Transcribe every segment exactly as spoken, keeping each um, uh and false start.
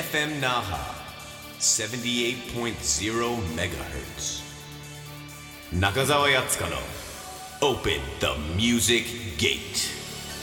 エフエム Naha seventy-eight point zero megahertz. Nakazawa Yatsuka no Open the Music Gate.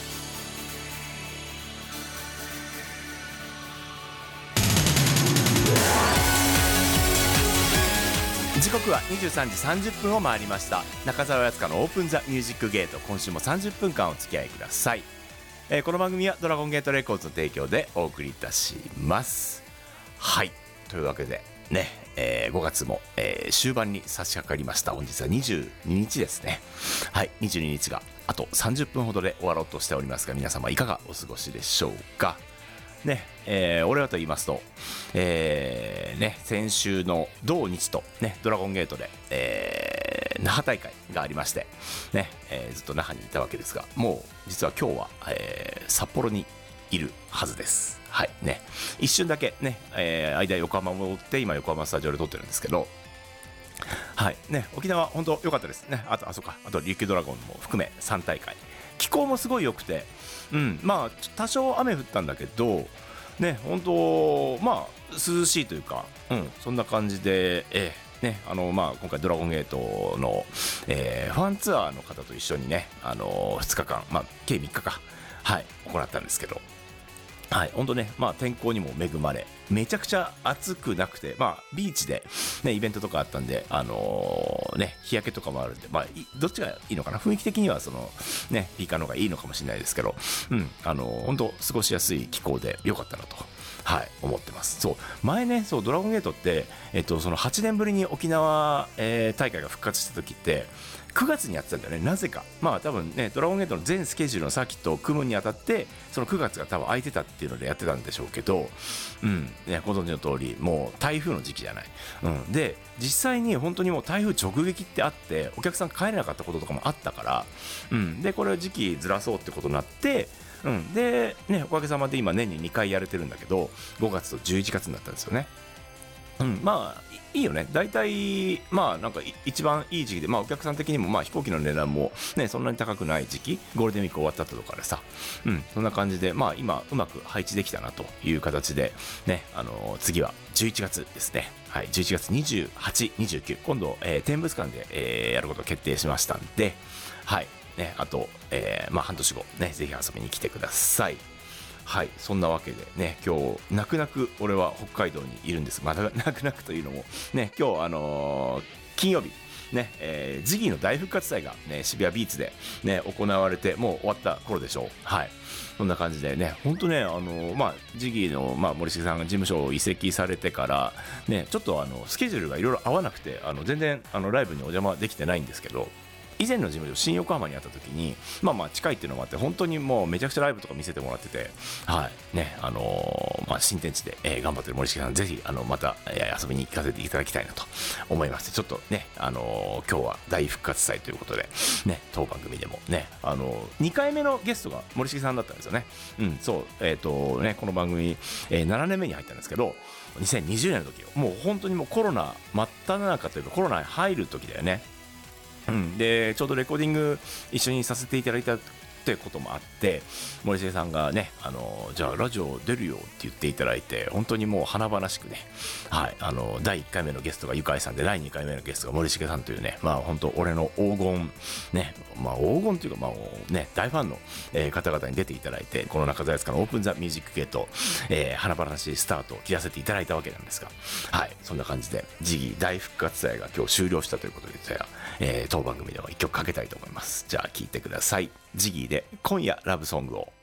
時刻はにじゅうさんじさんじゅっぷんを回りました。中澤やつかのオープンザミュージックゲート、今週もさんじゅっぷんかんお付き合いください。えー、この番組はドラゴンゲートレコーズの提供でお送りいたします。はい、というわけでね、えー、ごがつも、えー、終盤に差し掛かりました。本日はにじゅうににちですね。はい、にじゅうににちがあとさんじゅっぷんほどで終わろうとしておりますが、皆様いかがお過ごしでしょうかね。えー、俺はと言いますと、えーね、先週の同日と、ね、ドラゴンゲートで、えー、那覇大会がありまして、ねえー、ずっと那覇にいたわけですが、もう実は今日は、えー、札幌にいるはずです。はいね、一瞬だけね、えー、間横浜戻って今横浜スタジオで撮ってるんですけど、はいね、沖縄本当良かったですね。あとあそうかあと琉球ドラゴンも含めさんたいかい、気候もすごい良くて、うん、まあ多少雨降ったんだけどね、本当まあ涼しいというか、うん、そんな感じで、えーね、あのまあ今回ドラゴンゲートの、えー、ファンツアーの方と一緒にね、あのー、ふつかかん、まあ計みっかか、はい行ったんですけど、はい、本当ね、まあ天候にも恵まれ、めちゃくちゃ暑くなくて、まあビーチでねイベントとかあったんで、あのー、ね日焼けとかもあるんで、まあどっちがいいのかな、雰囲気的にはそのねピーカーの方がいいのかもしれないですけど、うん、あのー、本当過ごしやすい気候で良かったなと。はい、思ってます。そう前ね、そうドラゴンゲートって、えっと、そのはちねんぶりに沖縄、えー、大会が復活した時ってくがつにやってたんだよね、なぜか。まあ多分ね、ドラゴンゲートの全スケジュールのサーキットを組むにあたってそのくがつが多分空いてたっていうのでやってたんでしょうけど、うんね、ご存知の通りもう台風の時期じゃない、うん、で実際に本当にもう台風直撃ってあってお客さん帰れなかったこととかもあったから、うん、でこれを時期ずらそうってことになって、うん、でね、おかげさまで今年ににかいやれてるんだけど、ごがつとじゅういちがつになったんですよね。うん、まあいいよね。だいたいまあなんか一番いい時期で、まあお客さん的にもまあ飛行機の値段もねそんなに高くない時期、ゴールデンウィーク終わった後とかでさ、うん、そんな感じでまあ今うまく配置できたなという形でね、あのー、次はじゅういちがつですね。はい、じゅういちがつにじゅうはち、にじゅうく、今度、えー、天物館で、えー、やることを決定しましたんで、はいね、あと、えー、まあ半年後ねぜひ遊びに来てください。はい、そんなわけでね、今日泣く泣く俺は北海道にいるんです。まだ泣く泣くというのもね、今日あのー、金曜日ね、えー、ジギーの大復活祭がね渋谷ビーツでね行われてもう終わった頃でしょう。はい、そんな感じでね、本当ね、あのー、まあジギーの、まあ、森重さんが事務所を移籍されてからね、ちょっとあのスケジュールがいろいろ合わなくて、あの全然あのライブにお邪魔できてないんですけど、以前の事務所新横浜にあった時にまあまあ近いっていうのもあって本当にもうめちゃくちゃライブとか見せてもらってて、はいね、あのー、まあ新天地で、えー、頑張ってる森重さん、ぜひあのまた、えー、遊びに行かせていただきたいなと思います。ちょっとね、あのー、今日は大復活祭ということでね、当番組でもね、あのー、にかいめのゲストが森重さんだったんですよね。うんそうえっ、ー、とねこの番組、えー、ななねんめに入ったんですけど、にせんにじゅうねんの時をもう本当にもうコロナ真っ只中というかコロナに入る時だよね。うん、でちょうどレコーディング一緒にさせていただいたってこともあって、森重さんがね、あのじゃあラジオ出るよって言っていただいて、本当にもう華々しくね、はい、あのだいいっかいめのゲストがゆかいさんで、だいにかいめのゲストが森重さんというね、まあ本当俺の黄金ね、まあ黄金というかまあね大ファンの、えー、方々に出ていただいて、この中澤やつかのオープンザミュージックゲート、えー、華々しいスタートを切らせていただいたわけなんですが、はい、そんな感じでジギー大復活祭が今日終了したということで、じゃあ、えー、当番組でもいっきょくかけたいと思います。じゃあ聴いてください。ジギーで今夜ラブソングを。